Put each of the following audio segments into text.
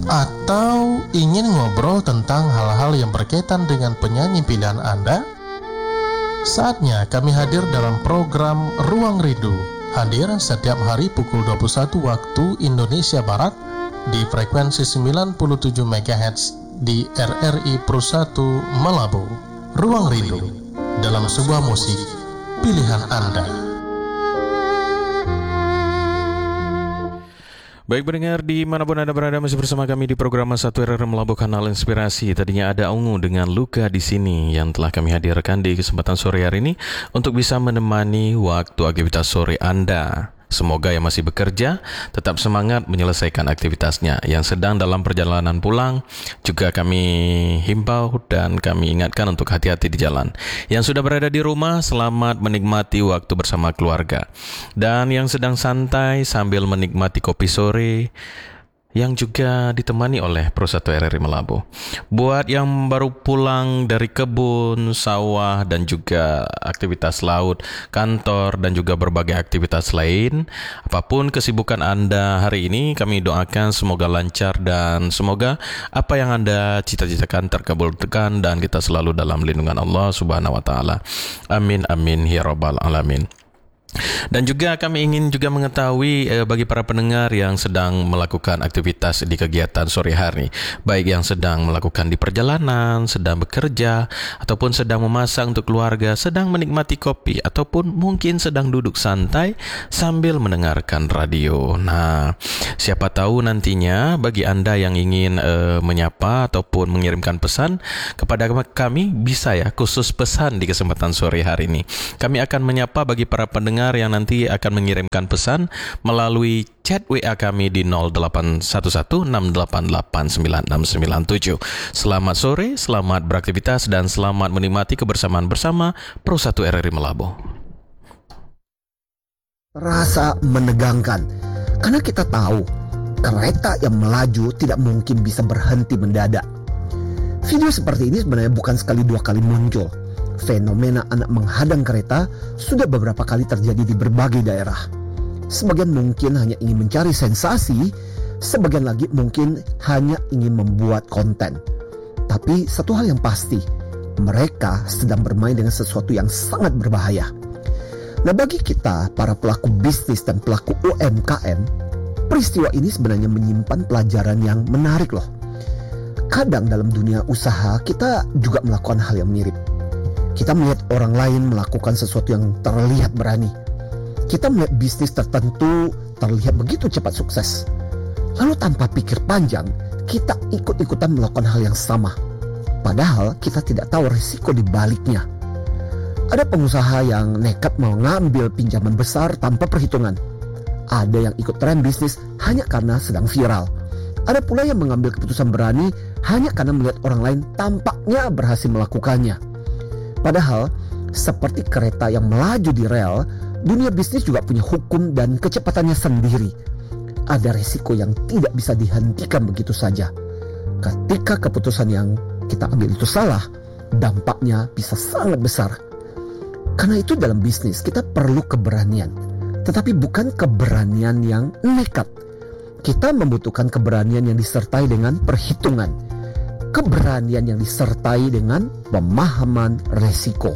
Atau ingin ngobrol tentang hal-hal yang berkaitan dengan penyanyi pilihan Anda? Saatnya kami hadir dalam program Ruang Rindu. Hadir setiap hari pukul 21 waktu Indonesia Barat di frekuensi 97 MHz di RRI Pro 1 Malabo. Ruang Rindu dalam sebuah musik pilihan Anda. Baik pendengar, dimanapun Anda berada, masih bersama kami di program 1 RRI Malabo Kanal Inspirasi. Tadinya ada Ungu dengan Luka di sini yang telah kami hadirkan di kesempatan sore hari ini untuk bisa menemani waktu aktivitas sore Anda. Semoga yang masih bekerja tetap semangat menyelesaikan aktivitasnya. Yang sedang dalam perjalanan pulang juga kami himbau dan kami ingatkan untuk hati-hati di jalan. Yang sudah berada di rumah, selamat menikmati waktu bersama keluarga. Dan yang sedang santai sambil menikmati kopi sore yang juga ditemani oleh Pro 1 RRI Malabo. Buat yang baru pulang dari kebun, sawah, dan juga aktivitas laut, kantor, dan juga berbagai aktivitas lain, apapun kesibukan Anda hari ini, kami doakan semoga lancar dan semoga apa yang Anda cita-citakan terkabulkan dan kita selalu dalam lindungan Allah Subhanahu wa Ta'ala. Amin amin ya rabbal alamin. Dan juga kami ingin juga mengetahui bagi para pendengar yang sedang melakukan aktivitas di kegiatan sore hari, baik yang sedang melakukan di perjalanan, sedang bekerja, ataupun sedang memasak untuk keluarga, sedang menikmati kopi, ataupun mungkin sedang duduk santai sambil mendengarkan radio. Nah, siapa tahu nantinya bagi Anda yang ingin menyapa ataupun mengirimkan pesan kepada kami, bisa ya, khusus pesan di kesempatan sore hari ini. Kami akan menyapa bagi para pendengar yang nanti akan mengirimkan pesan melalui chat WA kami di 0811688967. Selamat sore, selamat beraktivitas, dan selamat menikmati kebersamaan bersama Pro 1 RRI Malabo. Rasa menegangkan, karena kita tahu kereta yang melaju tidak mungkin bisa berhenti mendadak. Video seperti ini sebenarnya bukan sekali dua kali muncul. Fenomena anak menghadang kereta sudah beberapa kali terjadi di berbagai daerah. Sebagian mungkin hanya ingin mencari sensasi, sebagian lagi mungkin hanya ingin membuat konten. Tapi satu hal yang pasti, mereka sedang bermain dengan sesuatu yang sangat berbahaya. Nah, bagi kita, para pelaku bisnis dan pelaku UMKM, peristiwa ini sebenarnya menyimpan pelajaran yang menarik loh. Kadang dalam dunia usaha, kita juga melakukan hal yang mirip. Kita melihat orang lain melakukan sesuatu yang terlihat berani. Kita melihat bisnis tertentu terlihat begitu cepat sukses. Lalu tanpa pikir panjang, kita ikut-ikutan melakukan hal yang sama. Padahal kita tidak tahu risiko di baliknya. Ada pengusaha yang nekat mengambil pinjaman besar tanpa perhitungan. Ada yang ikut tren bisnis hanya karena sedang viral. Ada pula yang mengambil keputusan berani hanya karena melihat orang lain tampaknya berhasil melakukannya. Padahal, seperti kereta yang melaju di rel, dunia bisnis juga punya hukum dan kecepatannya sendiri. Ada resiko yang tidak bisa dihentikan begitu saja. Ketika keputusan yang kita ambil itu salah, dampaknya bisa sangat besar. Karena itu dalam bisnis kita perlu keberanian, tetapi bukan keberanian yang nekat. Kita membutuhkan keberanian yang disertai dengan perhitungan. Keberanian yang disertai dengan pemahaman resiko.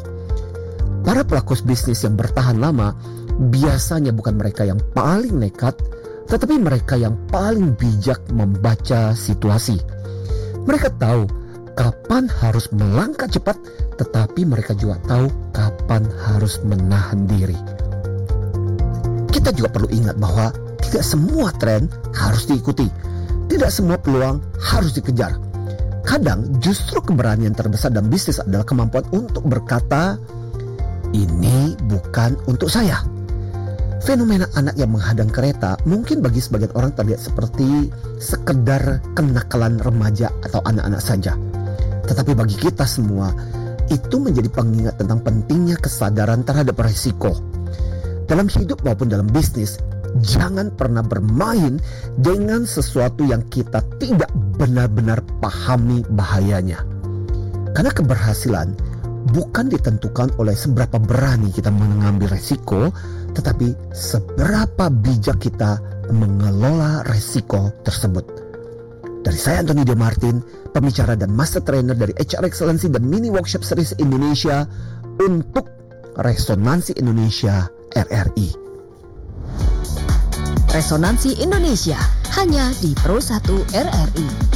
Para pelaku bisnis yang bertahan lama biasanya bukan mereka yang paling nekat, tetapi mereka yang paling bijak membaca situasi. Mereka tahu kapan harus melangkah cepat, tetapi mereka juga tahu kapan harus menahan diri. Kita juga perlu ingat bahwa tidak semua tren harus diikuti, tidak semua peluang harus dikejar. Kadang justru keberanian terbesar dalam bisnis adalah kemampuan untuk berkata, ini bukan untuk saya. Fenomena anak yang menghadang kereta mungkin bagi sebagian orang terlihat seperti sekedar kenakalan remaja atau anak-anak saja. Tetapi bagi kita semua, itu menjadi pengingat tentang pentingnya kesadaran terhadap risiko. Dalam hidup maupun dalam bisnis, jangan pernah bermain dengan sesuatu yang kita tidak benar-benar pahami bahayanya. Karena keberhasilan bukan ditentukan oleh seberapa berani kita mengambil resiko, tetapi seberapa bijak kita mengelola resiko tersebut. Dari saya Anthony De Martin, pembicara dan master trainer dari HR Excellency dan Mini Workshop Series Indonesia untuk Resonansi Indonesia RRI. Resonansi Indonesia hanya di Pro 1 RRI.